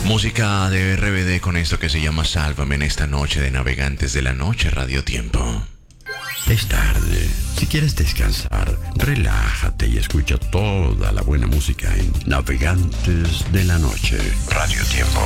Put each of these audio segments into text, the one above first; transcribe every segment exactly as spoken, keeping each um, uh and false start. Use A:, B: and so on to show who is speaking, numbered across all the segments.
A: Música de R B D con esto que se llama Sálvame en esta noche de Navegantes de la Noche, Radio Tiempo.
B: Es tarde. Si quieres descansar, relájate y escucha toda la buena música en Navegantes de la Noche, Radio Tiempo.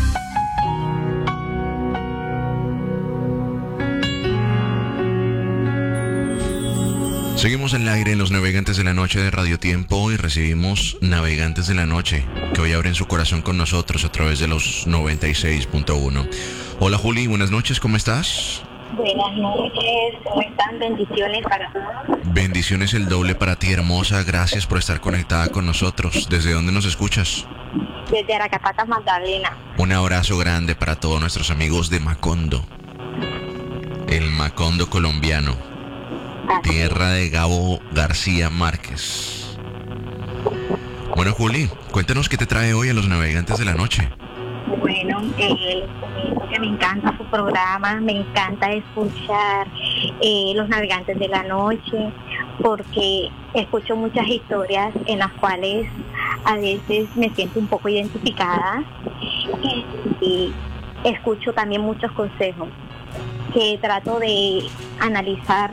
A: Seguimos en el aire en los Navegantes de la Noche de Radio Tiempo y recibimos Navegantes de la Noche, que hoy abren su corazón con nosotros a través de los noventa y seis punto uno. Hola Juli, buenas noches, ¿cómo estás?
C: Buenas noches, ¿cómo están? Bendiciones para todos.
A: Bendiciones el doble para ti, hermosa. Gracias por estar conectada con nosotros. ¿Desde dónde nos escuchas?
C: Desde Aracataca, Magdalena.
A: Un abrazo grande para todos nuestros amigos de Macondo, el Macondo colombiano,
C: Así.
A: tierra de Gabo García Márquez. Bueno, Juli, cuéntanos qué te trae hoy a los Navegantes de la Noche.
C: Bueno, eh, les comento que me encanta su programa, me encanta escuchar eh, Los Navegantes de la Noche, porque escucho muchas historias en las cuales a veces me siento un poco identificada y, y escucho también muchos consejos que trato de analizar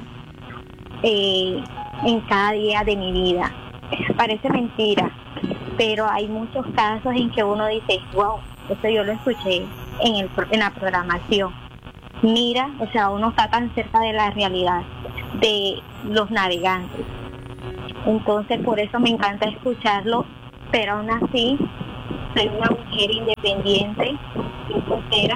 C: eh, en cada día de mi vida. Parece mentira, pero hay muchos casos en que uno dice, wow, eso yo lo escuché en, el, en la programación. Mira, o sea, uno está tan cerca de la realidad de los navegantes. Entonces, por eso me encanta escucharlo, pero aún así, soy una mujer independiente, soltera,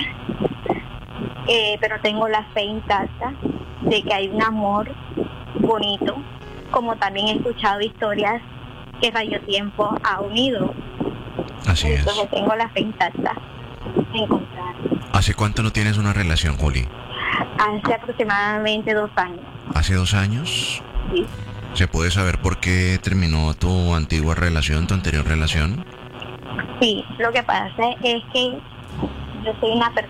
C: eh, pero tengo la fe intacta de que hay un amor bonito, como también he escuchado historias que Radio Tiempo ha unido.
A: Así es.
C: Entonces tengo la fe intacta de encontrar.
A: ¿Hace cuánto no tienes una relación, Juli?
C: Hace aproximadamente dos años.
A: ¿Hace dos años?
C: Sí.
A: ¿Se puede saber por qué terminó tu antigua relación, tu anterior relación?
C: Sí, lo que pasa es que yo soy una persona